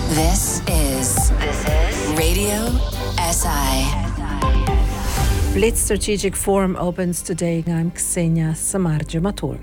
This is Radio SI. Blitz Strategic Forum opens today. I'm Ksenia Samardzija-Matul.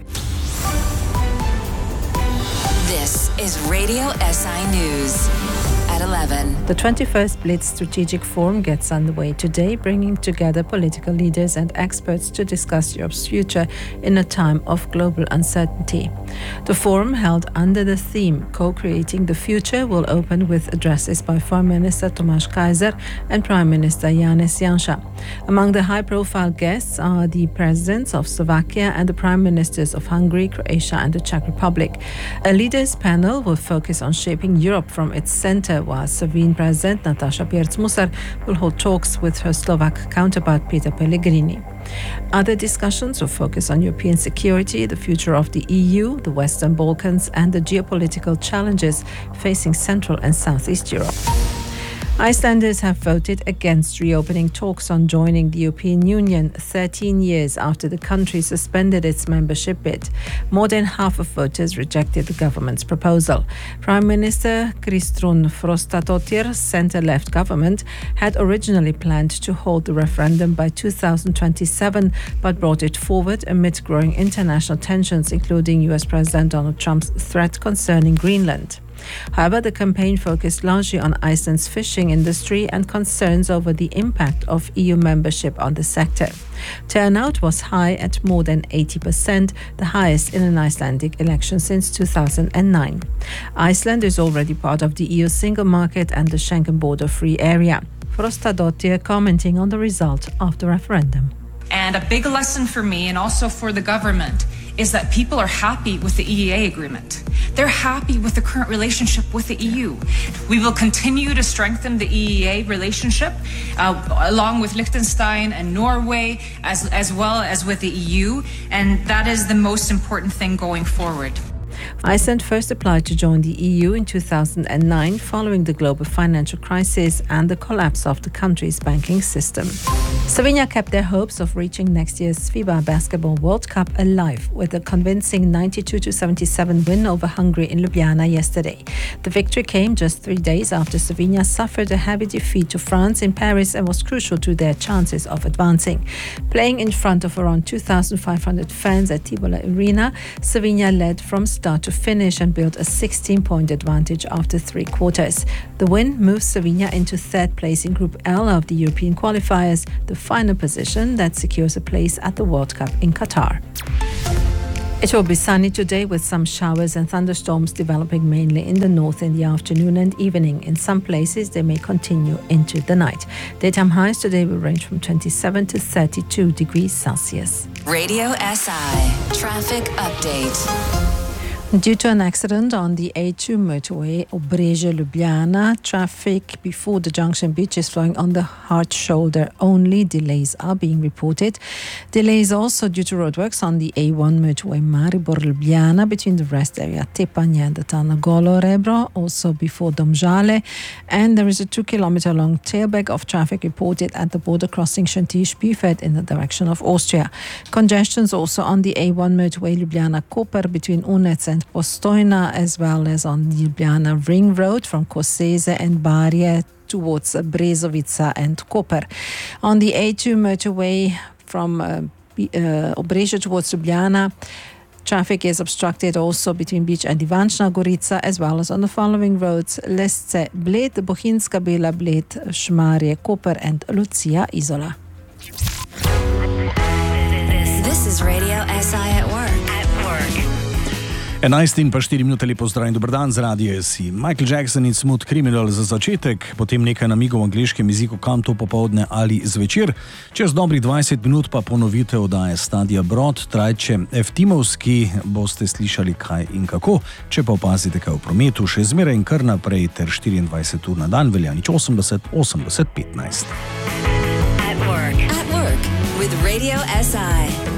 This is Radio SI News at 11. The 21st Blitz Strategic Forum gets underway today, bringing together political leaders and experts to discuss Europe's future in a time of global uncertainty. The forum, held under the theme Co-Creating the Future, will open with addresses by Foreign Minister Tomáš Kaiser and Prime Minister Janez Janša. Among the high-profile guests are the presidents of Slovakia and the prime ministers of Hungary, Croatia and the Czech Republic. A leaders panel will focus on shaping Europe from its center, while Slovene President Nataša Pirc-Musar will hold talks with her Slovak counterpart Peter Pellegrini. Other discussions will focus on European security, the future of the EU, the Western Balkans and the geopolitical challenges facing Central and Southeast Europe. Icelanders have voted against reopening talks on joining the European Union 13 years after the country suspended its membership bid. More than half of voters rejected the government's proposal. Prime Minister Kristrún Frostadóttir's centre-left government had originally planned to hold the referendum by 2027, but brought it forward amid growing international tensions, including US President Donald Trump's threat concerning Greenland. However, the campaign focused largely on Iceland's fishing industry and concerns over the impact of EU membership on the sector. Turnout was high at more than 80%, the highest in an Icelandic election since 2009. Iceland is already part of the EU single market and the Schengen border-free area. Frostadóttir commenting on the result of the referendum. And a big lesson for me and also for the government is that people are happy with the EEA agreement. They're happy with the current relationship with the EU. We will continue to strengthen the EEA relationship along with Liechtenstein and Norway as well as with the EU, and that is the most important thing going forward. Iceland first applied to join the EU in 2009 following the global financial crisis and the collapse of the country's banking system. Slovenia kept their hopes of reaching next year's FIBA Basketball World Cup alive with a convincing 92-77 win over Hungary in Ljubljana yesterday. The victory came just 3 days after Slovenia suffered a heavy defeat to France in Paris and was crucial to their chances of advancing. Playing in front of around 2,500 fans at Tivola Arena, Slovenia led from start to finish and built a 16-point advantage after 3 quarters. The win moves Slovenia into third place in Group L of the European qualifiers, the final position that secures a place at the World Cup in Qatar. It will be sunny today with some showers and thunderstorms developing mainly in the north in the afternoon and evening. In some places, they may continue into the night. Daytime highs today will range from 27 to 32 degrees Celsius. Radio SI Traffic Update. Due to an accident on the A2 motorway, Obrežje-Ljubljana, traffic before the junction beach is flowing on the hard shoulder only. Delays are being reported. Delays also due to roadworks on the A1 motorway Maribor-Ljubljana between the rest area Tepanje and the town of Golo Rebro, also before Domžale. And there is a 2-kilometer long tailback of traffic reported at the border crossing Šentiš-Biefeld in the direction of Austria. Congestions also on the A1 motorway Ljubljana-Koper between Unec and Postojna, as well as on the Ljubljana Ring Road from Koseze and Barje towards Brezovica and Koper. On the A2 motorway from Obrežje towards Ljubljana, traffic is obstructed also between Beach and Ivančna Gorica, as well as on the following roads: Lesce Bled, Bohinjska Bela Bled, Šmarje Koper and Lucija Izola. This is Radio SI at work. 11 in pa 4 minute, lepo zdrav in dober dan z Radio SI. Michael Jackson in Smooth Criminal za začetek, potem nekaj namigov v angleškem jeziku, kam to popovdne ali zvečer. Čez dobrih 20 minut pa ponovitev oddaje Stadia Brod, trajče Eftimovski, boste slišali kaj in kako. Če pa opazite kaj v prometu, še zmeraj in kar naprej ter 24 ur na dan, velja nič 80 80 15. At work with Radio SI.